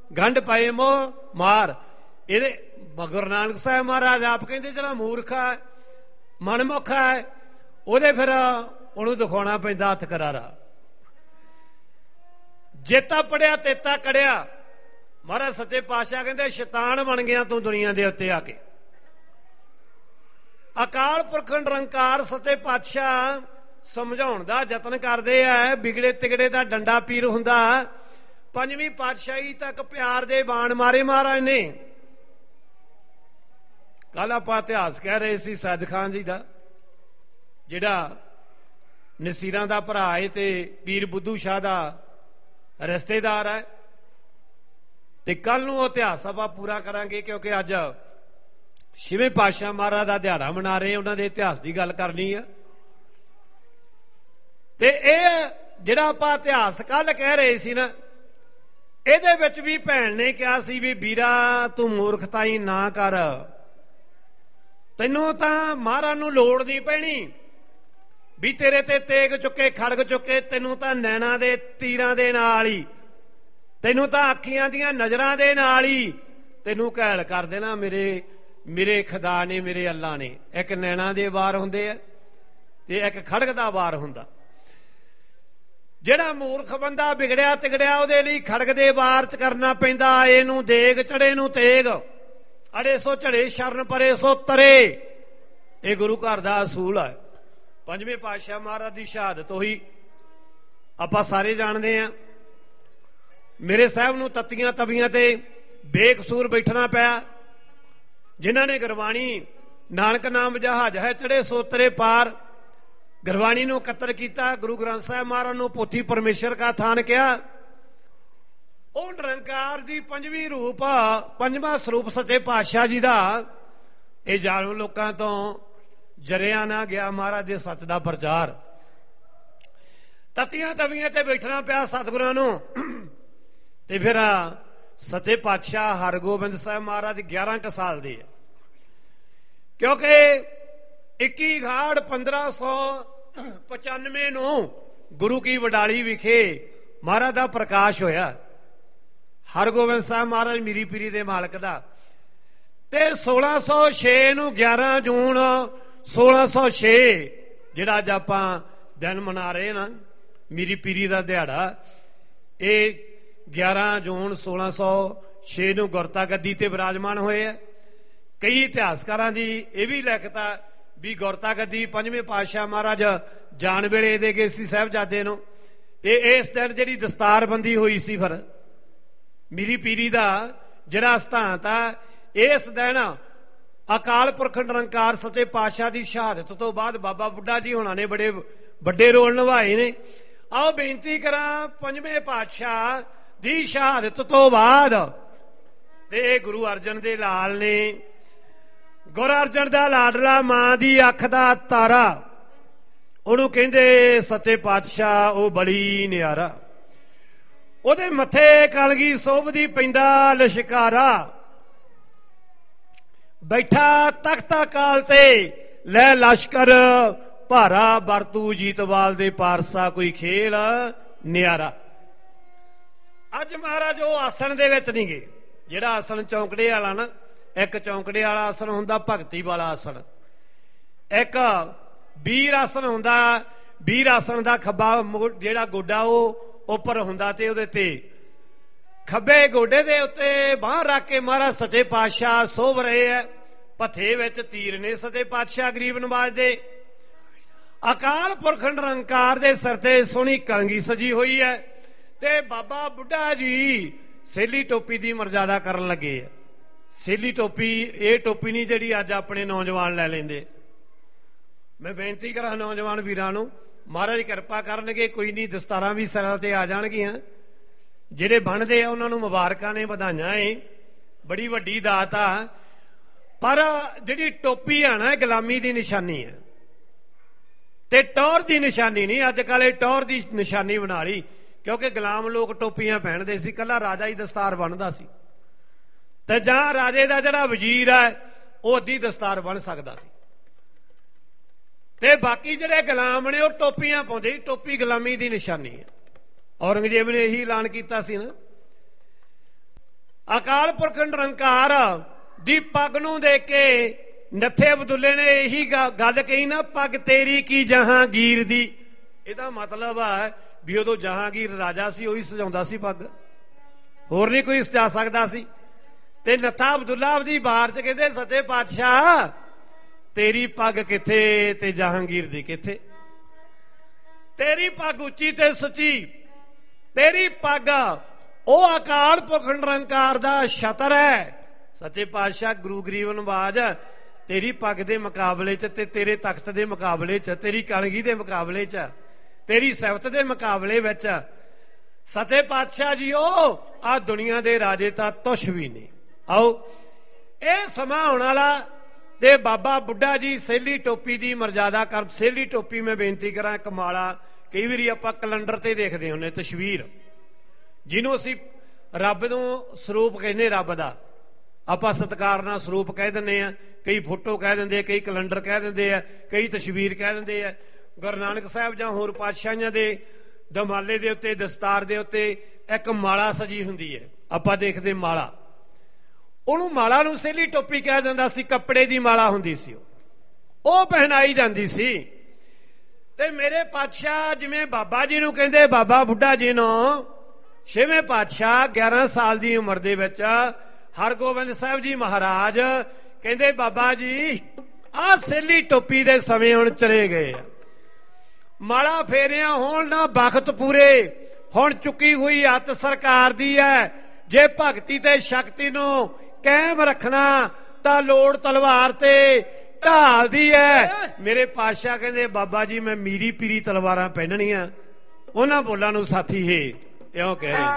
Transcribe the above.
ਗੰਢ ਪਏ ਮੋਹ ਮਾਰ। ਇਹਦੇ ਗੁਰੂ ਨਾਨਕ ਸਾਹਿਬ ਮਹਾਰਾਜ ਆਪ ਕਹਿੰਦੇ ਜਿਹੜਾ ਮੂਰਖ ਹੈ, ਮਨਮੁੱਖ ਹੈ, ਉਹਦੇ ਫਿਰ ਉਹਨੂੰ ਦਿਖਾਉਣਾ ਪੈਂਦਾ ਹੱਥ ਕਰਾਰਾ। ਜੇਤਾ ਪੜਿਆ ਤੇਤਾ ਕੜਿਆ। ਮਹਾਰਾਜ ਸੱਚੇ ਪਾਤਸ਼ਾਹ ਕਹਿੰਦੇ ਸ਼ੈਤਾਨ ਬਣ ਗਿਆ ਤੂੰ ਦੁਨੀਆ ਦੇ ਉੱਤੇ ਆ ਕੇ। ਅਕਾਲ ਪੁਰਖ ਨਿਰੰਕਾਰ ਸੱਚੇ ਪਾਤਸ਼ਾਹ ਸਮਝਾਉਣ ਦਾ ਯਤਨ ਕਰਦੇ ਆ। ਵਿਗੜੇ ਤਿਗੜੇ ਦਾ ਡੰਡਾ ਪੀਰ ਹੁੰਦਾ। ਪੰਜਵੀਂ ਪਾਤਸ਼ਾਹੀ ਤੱਕ ਪਿਆਰ ਦੇ ਬਾਣ ਮਾਰੇ ਮਹਾਰਾਜ ਨੇ। ਕੱਲ ਆਪਾਂ ਇਤਿਹਾਸ ਕਹਿ ਰਹੇ ਸੀ ਸੈਦ ਖਾਨ ਜੀ ਦਾ, ਜਿਹੜਾ ਨਸੀਰਾਂ ਦਾ ਭਰਾ ਹੈ ਤੇ ਪੀਰ ਬੁੱਧੂ ਸ਼ਾਹ ਦਾ ਰਿਸ਼ਤੇਦਾਰ ਹੈ। ਤੇ ਕੱਲ ਨੂੰ ਉਹ ਇਤਿਹਾਸ ਆਪਾਂ ਪੂਰਾ ਕਰਾਂਗੇ, ਕਿਉਂਕਿ ਅੱਜ ਛੇਵੇਂ ਪਾਤਸ਼ਾਹ ਮਹਾਰਾਜ ਦਾ ਦਿਹਾੜਾ ਮਨਾ ਰਹੇ, ਉਹਨਾਂ ਦੇ ਇਤਿਹਾਸ ਦੀ ਗੱਲ ਕਰਨੀ ਆ। ਤੇ ਇਹ ਜਿਹੜਾ ਆਪਾਂ ਇਤਿਹਾਸ ਕੱਲ ਕਹਿ ਰਹੇ ਸੀ ਨਾ, ਇਹਦੇ ਵਿੱਚ ਵੀ ਭੈਣ ਨੇ ਕਿਹਾ ਸੀ ਵੀ ਵੀਰਾ ਤੂੰ ਮੂਰਖਤਾਈ ਨਾ ਕਰ, ਤੈਨੂੰ ਤਾਂ ਮਹਾਰਾਜ ਨੂੰ ਲੋੜ ਨਹੀਂ ਪੈਣੀ ਵੀ ਤੇਰੇ ਤੇ ਤੇਗ ਚੁੱਕੇ ਖੜਗ ਚੁੱਕੇ। ਤੈਨੂੰ ਤਾਂ ਨੈਣਾ ਦੇ ਤੀਰਾਂ ਦੇ ਨਾਲ ਹੀ, ਤੈਨੂੰ ਤਾਂ ਅੱਖੀਆਂ ਦੀਆਂ ਨਜ਼ਰਾਂ ਦੇ ਨਾਲ ਹੀ ਤੈਨੂੰ ਘਾਇਲ ਕਰ ਦੇਣਾ ਮੇਰੇ ਖੁਦਾ ਨੇ, ਮੇਰੇ ਅੱਲਾ ਨੇ। ਇੱਕ ਨੈਣਾ ਦੇ ਵਾਰ ਹੁੰਦੇ ਆ ਤੇ ਇੱਕ ਖੜਗ ਦਾ ਵਾਰ ਹੁੰਦਾ। ਜਿਹੜਾ ਮੂਰਖ ਬੰਦਾ ਵਿਗੜਿਆ ਤਿਗੜਿਆ ਉਹਦੇ ਲਈ ਖੜਗ ਦੇ ਵਾਰ ਚ ਕਰਨਾ ਪੈਂਦਾ। ਇਹਨੂੰ ਦੇਗ ਚੜੇ ਨੂੰ ਤੇਗ, ਅੜੇ ਸੋ ਝੜੇ ਸ਼ਰਨ ਪਰੇ ਸੋ ਤਰੇ। ਇਹ ਗੁਰੂ ਘਰ ਦਾ ਅਸੂਲ ਹੈ। ਪੰਜਵੇਂ ਪਾਤਸ਼ਾਹ ਮਹਾਰਾਜ ਦੀ ਸ਼ਹਾਦਤ ਹੋਈ, ਆਪਾਂ ਸਾਰੇ ਜਾਣਦੇ ਆ। ਮੇਰੇ ਸਾਹਿਬ ਨੂੰ ਤੱਤੀਆਂ ਤਵੀਆਂ ਤੇ ਬੇਕਸੂਰ ਬੈਠਣਾ ਪਿਆ। ਜਿਨ੍ਹਾਂ ਨੇ ਗੁਰਬਾਣੀ ਨਾਨਕ ਨਾਮ ਜਹਾਜ਼ ਹੈ ਚੜੇ ਸੋਤਰੇ ਪਾਰ, ਗੁਰਬਾਣੀ ਨੂੰ ਇਕੱਤਰ ਕੀਤਾ। ਗੁਰੂ ਗ੍ਰੰਥ ਸਾਹਿਬ ਮਹਾਰਾਜ ਨੂੰ ਪੋਥੀ ਪਰਮੇਸ਼ਰ ਕਾ ਥਾਨ ਕਿਹਾ। ਉਹ ਨਿਰੰਕਾਰ ਦੀ ਪੰਜਵੀਂ ਰੂਪ, ਪੰਜਵਾਂ ਸਰੂਪ ਸੱਚੇ ਪਾਤਸ਼ਾਹ ਜੀ ਦਾ ਇਹ ਜ਼ਾਲਮ ਲੋਕਾਂ ਤੋਂ ਜਰਿਆ ਨਾ ਗਿਆ ਮਹਾਰਾਜ ਦੇ ਸੱਚ ਦਾ ਪ੍ਰਚਾਰ। ਤਤੀਆਂ ਤਵੀਆਂ ਤੇ ਬੈਠਣਾ ਪਿਆ ਸਤਿਗੁਰਾਂ ਨੂੰ। ਤੇ ਫਿਰ ਸੱਚੇ ਪਾਤਸ਼ਾਹ ਹਰਗੋਬਿੰਦ ਸਾਹਿਬ ਮਹਾਰਾਜ 11 ਕੁ ਸਾਲ ਦੇ ਆ, ਕਿਉਂਕਿ 21 ਗਾੜ 1595 ਨੂੰ ਗੁਰੂ ਕੀ ਵਡਾਲੀ ਵਿਖੇ ਮਹਾਰਾਜ ਦਾ ਪ੍ਰਕਾਸ਼ ਹੋਇਆ। ਹਰਗੋਬਿੰਦ ਸਾਹਿਬ ਮਹਾਰਾਜ ਮੀਰੀ ਪੀਰੀ ਦੇ ਮਾਲਕ ਦਾ। ਤੇ 1606 ਨੂੰ 11 ਜੂਨ 1606 ਜਿਹੜਾ ਅੱਜ ਆਪਾਂ ਦਿਨ ਮਨਾ ਰਹੇ ਨਾ ਮੀਰੀ ਪੀਰੀ ਦਾ ਦਿਹਾੜਾ, ਇਹ 11 ਜੂਨ 1606 ਨੂੰ ਗੁਰਤਾ ਗੱਦੀ ਤੇ ਵਿਰਾਜਮਾਨ ਹੋਏ ਆ। ਕਈ ਇਤਿਹਾਸਕਾਰਾਂ ਦੀ ਇਹ ਵੀ ਲਿਖਤਾ ਵੀ ਗੁਰਤਾ ਗੱਦੀ ਪੰਜਵੇਂ ਪਾਤਸ਼ਾਹ ਮਹਾਰਾਜ ਜਾਣ ਵੇਲੇ ਦੇ ਗਏ ਸੀ ਸਾਹਿਬਜ਼ਾਦੇ ਨੂੰ। ਤੇ ਇਸ ਦਿਨ ਜਿਹੜੀ ਦਸਤਾਰਬੰਦੀ ਹੋਈ ਸੀ ਫਿਰ ਮੀਰੀ ਪੀਰੀ ਦਾ ਜਿਹੜਾ ਸਥਾਨਤ ਆ, ਇਸ ਦਿਨ ਅਕਾਲ ਪੁਰਖ ਨਿਰੰਕਾਰ ਸੱਚੇ ਪਾਤਸ਼ਾਹ ਦੀ ਸ਼ਹਾਦਤ ਤੋਂ ਬਾਅਦ ਬਾਬਾ ਬੁੱਢਾ ਜੀ ਹੋਣਾ ਨੇ ਬੜੇ ਵੱਡੇ ਰੋਲ ਨਿਭਾਏ ਨੇ। ਆਓ ਬੇਨਤੀ ਕਰਾਂ, ਪੰਜਵੇਂ ਪਾਤਸ਼ਾਹ ਦੀ ਸ਼ਹਾਦਤ ਤੋਂ ਬਾਅਦ ਤੇ ਗੁਰੂ ਅਰਜਨ ਦੇ ਲਾਲ ਨੇ, ਗੁਰੂ ਅਰਜਨ ਦਾ ਲਾਡਲਾ, ਮਾਂ ਦੀ ਅੱਖ ਦਾ ਤਾਰਾ, ਉਹਨੂੰ ਕਹਿੰਦੇ ਸੱਚੇ ਪਾਤਸ਼ਾਹ ਉਹ ਬੜੀ ਨਿਆਰਾ। ਉਹਦੇ ਮੱਥੇ ਕਲਗੀ ਸੋਭਦੀ ਪੈਂਦਾ ਲਸ਼ਕਾਰਾ, ਬੈਠਾ ਤਖਤਾ ਕਾਲ ਤੇ ਲੈ ਲਸ਼ਕਰ ਭਾਰਾ, ਵਰਤੂ ਜੀਤਵਾਲ ਦੇ ਪਾਰਸਾ ਕੋਈ ਖੇਲ ਨਿਆਰਾ। ਅੱਜ ਮਹਾਰਾਜ ਉਹ ਆਸਣ ਦੇ ਵਿੱਚ ਨਹੀਂ ਗਏ, ਜਿਹੜਾ ਆਸਣ ਚੌਂਕੜੇ ਵਾਲਾ ਨਾ, ਇੱਕ ਚੌਂਕੜੇ ਵਾਲਾ ਆਸਣ ਹੁੰਦਾ ਭਗਤੀ ਵਾਲਾ ਆਸਣ, ਇੱਕ ਵੀਰ ਆਸਣ ਹੁੰਦਾ। ਵੀਰ ਆਸਣ ਦਾ ਖੱਬਾ ਜਿਹੜਾ ਗੋਡਾ ਉਹ ਉੱਪਰ ਹੁੰਦਾ ਤੇ ਉਹਦੇ ਤੇ ਖੱਬੇ ਗੋਡੇ ਦੇ ਉੱਤੇ ਬਾਂਹ ਰੱਖ ਕੇ ਮਹਾਰਾਜ ਸੱਚੇ ਪਾਤਸ਼ਾਹ ਸੋਭ ਰਹੇ ਹੈ। ਭੱਥੇ ਵਿੱਚ ਤੀਰ ਨੇ ਸੱਚੇ ਪਾਤਸ਼ਾਹ ਗਰੀਬ ਨਵਾਜ ਦੇ। ਅਕਾਲ ਪੁਰਖ ਨਿਰੰਕਾਰ ਦੇ ਸਿਰ ਤੇ ਸੋਹਣੀ ਕਲਗੀ ਸਜੀ ਹੋਈ ਹੈ। ਤੇ ਬਾਬਾ ਬੁੱਢਾ ਜੀ ਸੇਲੀ ਟੋਪੀ ਦੀ ਮਰਜ਼ਾਦਾ ਕਰਨ ਲੱਗੇ ਆ। ਸੇਲੀ ਟੋਪੀ ਇਹ ਟੋਪੀ ਨਹੀਂ ਜਿਹੜੀ ਅੱਜ ਆਪਣੇ ਨੌਜਵਾਨ ਲੈ ਲੈਂਦੇ। ਮੈਂ ਬੇਨਤੀ ਕਰਾਂ ਨੌਜਵਾਨ ਵੀਰਾਂ ਨੂੰ, ਮਹਾਰਾਜ ਕਿਰਪਾ ਕਰਨਗੇ, ਕੋਈ ਨਹੀਂ ਦਸਤਾਰਾਂ ਵੀ ਸਿਰਾਂ ਤੇ ਆ ਜਾਣਗੀਆਂ। ਜਿਹੜੇ ਬਣਦੇ ਆ ਉਹਨਾਂ ਨੂੰ ਮੁਬਾਰਕਾਂ ਨੇ, ਵਧਾਈਆਂ ਏ, ਬੜੀ ਵੱਡੀ ਦਾਤ ਆ। ਪਰ ਜਿਹੜੀ ਟੋਪੀ ਆ ਨਾ, ਗੁਲਾਮੀ ਦੀ ਨਿਸ਼ਾਨੀ ਹੈ ਤੇ ਟੌਰ ਦੀ ਨਿਸ਼ਾਨੀ ਨਹੀਂ। ਅੱਜ ਕੱਲ੍ਹ ਇਹ ਟੌਰ ਦੀ ਨਿਸ਼ਾਨੀ ਬਣਾ ਲਈ, ਕਿਉਂਕਿ ਗੁਲਾਮ ਲੋਕ ਟੋਪੀਆਂ ਪਹਿਨਦੇ ਸੀ। ਇਕੱਲਾ ਰਾਜਾ ਹੀ ਦਸਤਾਰ ਬੰਨ੍ਹਦਾ ਸੀ, ਤੇ ਜਾਂ ਰਾਜੇ ਦਾ ਜਿਹੜਾ ਵਜ਼ੀਰ ਹੈ ਉਹ ਅੱਧੀ ਦਸਤਾਰ ਬੰਨ੍ਹ ਸਕਦਾ ਸੀ, ਤੇ ਬਾਕੀ ਜਿਹੜੇ ਗੁਲਾਮ ਨੇ ਉਹ ਟੋਪੀਆਂ ਪਾਉਂਦੇ। ਟੋਪੀ ਗੁਲਾਮੀ ਦੀ ਨਿਸ਼ਾਨੀ ਹੈ। ਔਰੰਗਜ਼ੇਬ ਨੇ ਇਹੀ ਐਲਾਨ ਕੀਤਾ ਸੀ ਨਾ, ਅਕਾਲ ਪੁਰਖ ਨਿਰੰਕਾਰ ਦੀ ਪੱਗ ਨੂੰ ਦੇਖ ਕੇ ਨੱਥੇ ਅਬਦੁੱਲੇ ਨੇ ਇਹੀ ਗੱਲ ਕਹੀ ਨਾ, ਪੱਗ ਤੇਰੀ ਕੀ ਜਹਾਂਗੀਰ ਦੀ। ਇਹਦਾ ਮਤਲਬ ਆ ਵੀ ਉਦੋਂ ਜਹਾਂਗੀਰ ਰਾਜਾ ਸੀ, ਉਹੀ ਸਜਾਉਂਦਾ ਸੀ ਪੱਗ, ਹੋਰ ਨਹੀਂ ਕੋਈ ਸਜਾ ਸਕਦਾ ਸੀ। ਤੇ ਨੱਥਾ ਅਬਦੁੱਲਾ ਆਪਦੀ ਬਾਰ ਚ ਕਹਿੰਦੇ, ਸੱਚੇ ਪਾਤਸ਼ਾਹ ਤੇਰੀ ਪੱਗ ਕਿੱਥੇ ਤੇ ਜਹਾਂਗੀਰ ਦੀ ਕਿੱਥੇ? ਤੇਰੀ ਪੱਗ ਉੱਚੀ ਤੇ ਸੱਚੀ, ਤੇਰੀ ਪੱਗ ਉਹ ਅਕਾਲ ਪੁਰਖ ਨਿਰੰਕਾਰ ਦਾ ਛਤਰ ਹੈ। ਸੱਚੇ ਪਾਤਸ਼ਾਹ ਗੁਰੂ ਗਰੀਬ ਨਵਾਜ ਤੇਰੀ ਪੱਗ ਦੇ ਮੁਕਾਬਲੇ ਚ ਤੇ ਤੇਰੇ ਤਖਤ ਦੇ ਮੁਕਾਬਲੇ ਚ, ਤੇਰੀ ਕਲਗੀ ਦੇ ਮੁਕਾਬਲੇ ਚ, ਤੇਰੀ ਸਿਫਤ ਦੇ ਮੁਕਾਬਲੇ ਵਿੱਚ ਸੱਚੇ ਪਾਤਸ਼ਾਹ ਜੀ ਉਹ ਆ ਦੁਨੀਆ ਦੇ ਰਾਜੇ ਤਾਂ ਤੁਛ ਵੀ ਨਹੀਂ। ਆਓ ਇਹ ਸਮਾਂ ਆਉਣ ਵਾਲਾ ਤੇ ਬਾਬਾ ਬੁੱਢਾ ਜੀ ਸੇਲੀ ਟੋਪੀ ਦੀ ਮਰਜ਼ਾਦਾ ਕਰ। ਸੇਲੀ ਟੋਪੀ ਮੈਂ ਬੇਨਤੀ ਕਰਾਂ, ਇੱਕ ਮਾਲਾ ਕਈ ਵਾਰੀ ਆਪਾਂ ਕੈਲੰਡਰ ਤੇ ਦੇਖਦੇ ਹੁੰਦੇ, ਤਸਵੀਰ ਜਿਹਨੂੰ ਅਸੀਂ ਰੱਬ ਨੂੰ ਸਰੂਪ ਕਹਿੰਦੇ, ਰੱਬ ਦਾ ਆਪਾਂ ਸਤਿਕਾਰ ਨਾਲ ਸਰੂਪ ਕਹਿ ਦਿੰਦੇ ਆ, ਕਈ ਫੋਟੋ ਕਹਿ ਦਿੰਦੇ ਆ, ਕਈ ਕੈਲੰਡਰ ਕਹਿ ਦਿੰਦੇ ਆ, ਕਈ ਤਸਵੀਰ ਕਹਿ ਦਿੰਦੇ ਆ। ਗੁਰੂ ਨਾਨਕ ਸਾਹਿਬ ਜਾਂ ਹੋਰ ਪਾਤਸ਼ਾਹੀਆਂ ਦੇ ਦਮਾਲੇ ਦੇ ਉੱਤੇ, ਦਸਤਾਰ ਦੇ ਉੱਤੇ ਇੱਕ ਮਾਲਾ ਸਜੀ ਹੁੰਦੀ ਹੈ, ਆਪਾਂ ਦੇਖਦੇ ਮਾਲਾ, ਉਹਨੂੰ ਮਾਲਾ ਨੂੰ ਸੇਲੀ ਟੋਪੀ ਕਹਿ ਦਿੰਦਾ ਸੀ। ਕੱਪੜੇ ਦੀ ਮਾਲਾ ਹੁੰਦੀ ਸੀ, ਉਹ ਪਹਿਨਾਈ ਜਾਂਦੀ ਸੀ। ਤੇ ਮੇਰੇ ਪਾਤਸ਼ਾਹ ਜਿਵੇਂ ਬਾਬਾ ਜੀ ਨੂੰ ਕਹਿੰਦੇ, ਬਾਬਾ ਬੁੱਢਾ ਜੀ ਨੂੰ ਛੇਵੇਂ ਪਾਤਸ਼ਾਹ 11 ਸਾਲ ਦੀ ਉਮਰ ਦੇ ਵਿੱਚ ਹਰਗੋਬਿੰਦ ਸਾਹਿਬ ਜੀ ਮਹਾਰਾਜ ਕਹਿੰਦੇ, ਬਾਬਾ ਜੀ ਆਹ ਸੇਲੀ ਟੋਪੀ ਦੇ ਸਮੇਂ ਹੁਣ ਚਲੇ ਗਏ ਆ, ਮਾਲਾ ਫੇਰਿਆ ਹੋਣ ਨਾ ਬਖਤ ਪੂਰੇ, ਹੁਣ ਚੁੱਕੀ ਹੋਈ ਹੱਥ ਸਰਕਾਰ ਦੀ ਹੈ। ਜੇ ਭਗਤੀ ਤੇ ਸ਼ਕਤੀ ਨੂੰ ਕਾਇਮ ਰੱਖਣਾ ਤਾਂ ਲੋੜ ਤਲਵਾਰ ਤੇ ਢਾਲਦੀ ਹੈ। ਮੇਰੇ ਪਾਤਸ਼ਾਹ ਕਹਿੰਦੇ, ਬਾਬਾ ਜੀ ਮੈਂ ਮੀਰੀ ਪੀਰੀ ਤਲਵਾਰਾਂ ਪਹਿਨਣੀਆਂ। ਉਹਨਾਂ ਬੋਲਾਂ ਨੂੰ ਸਾਥੀ ਹੈ ਇਉਂ ਕਹੇ।